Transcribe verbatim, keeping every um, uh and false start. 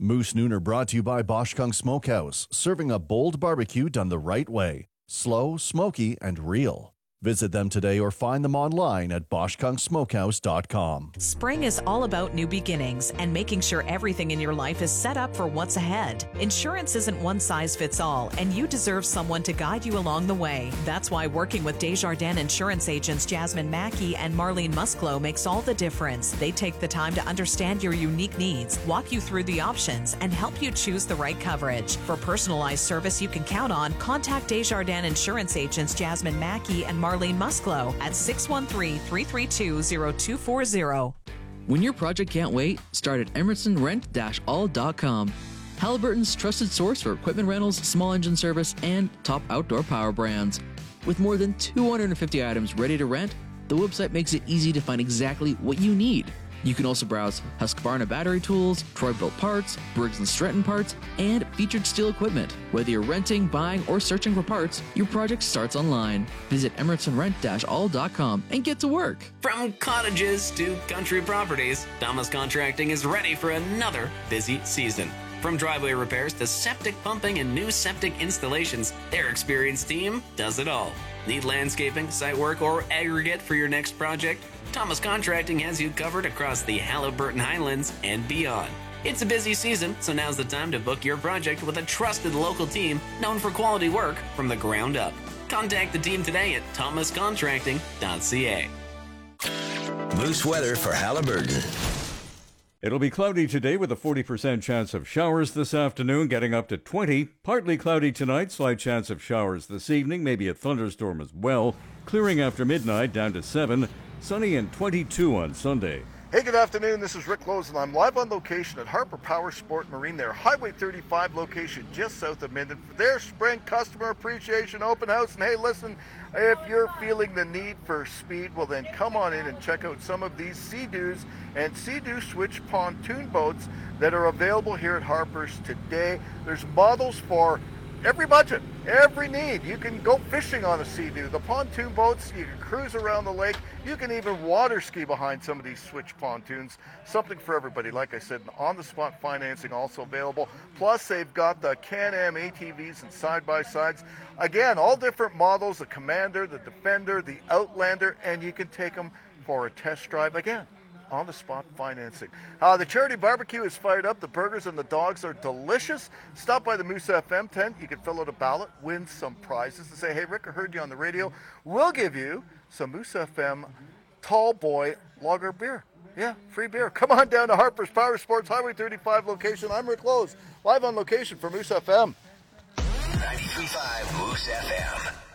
Moose Nooner brought to you by Bosch Kung Smokehouse, serving a bold barbecue done the right way. Slow, smoky, and real. Visit them today or find them online at bosch kung smokehouse dot com. Spring is all about new beginnings and making sure everything in your life is set up for what's ahead. Insurance isn't one size fits all, and you deserve someone to guide you along the way. That's why working with Desjardins insurance agents Jasmine Mackey and Marlene Musclo makes all the difference. They take the time to understand your unique needs, walk you through the options, and help you choose the right coverage. For personalized service you can count on, contact Desjardins insurance agents Jasmine Mackey and Marlene Marlene Musclo at six one three, three three two, zero two four zero. When your project can't wait, start at emerson rent dash all dot com. Halliburton's trusted source for equipment rentals, small engine service, and top outdoor power brands. With more than two hundred fifty items ready to rent, the website makes it easy to find exactly what you need. You can also browse Husqvarna battery tools, Troy-Bilt parts, Briggs and Stratton parts, and featured steel equipment. Whether you're renting, buying, or searching for parts, your project starts online. Visit emerson rent dash all dot com and get to work. From cottages to country properties, Thomas Contracting is ready for another busy season. From driveway repairs to septic pumping and new septic installations, their experienced team does it all. Need landscaping, site work, or aggregate for your next project? Thomas Contracting has you covered across the Halliburton Highlands and beyond. It's a busy season, so now's the time to book your project with a trusted local team known for quality work from the ground up. Contact the team today at thomas contracting dot c a. Moose weather for Halliburton. It'll be cloudy today with a forty percent chance of showers this afternoon, getting up to twenty. Partly cloudy tonight, slight chance of showers this evening, maybe a thunderstorm as well. Clearing after midnight, down to seven. Sunny and twenty-two on Sunday. Hey, good afternoon. This is Rick Close, and I'm live on location at Harper Power Sport Marine, their Highway thirty-five location just south of Minden for their Spring Customer Appreciation Open House. And hey, listen, if you're feeling the need for speed, well then come on in and check out some of these Sea-Doos and Sea-Doo switch pontoon boats that are available here at Harper's today. There's models for every budget, every need. You can go fishing on a Sea-Doo. The pontoon boats, you can cruise around the lake. You can even water ski behind some of these switch pontoons. Something for everybody. Like I said, on-the-spot financing also available. Plus, they've got the Can-Am A T Vs and side-by-sides. Again, all different models, the Commander, the Defender, the Outlander, and you can take them for a test drive. Again, on-the-spot financing. Uh, the charity barbecue is fired up. The burgers and the dogs are delicious. Stop by the Moose F M tent. You can fill out a ballot, win some prizes, and say, hey, Rick, I heard you on the radio. We'll give you some Moose F M Tall Boy Lager beer. Yeah, free beer. Come on down to Harper's Power Sports Highway thirty-five location. I'm Rick Close, live on location for Moose F M. ninety-three point five Moose F M.